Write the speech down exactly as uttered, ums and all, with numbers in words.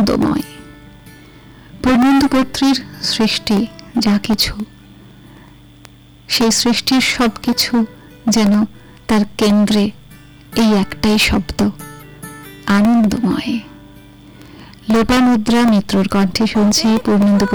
আনন্দময়। পূর্ণেন্দু বত্রীর সৃষ্টি যা কিছু, সেই সৃষ্টির সব কিছু যেন তার কেন্দ্রে এই একটাই শব্দ, আনন্দময়। লোপামুদ্রা মিত্রর কণ্ঠে শুনছি পূর্ণেন্দু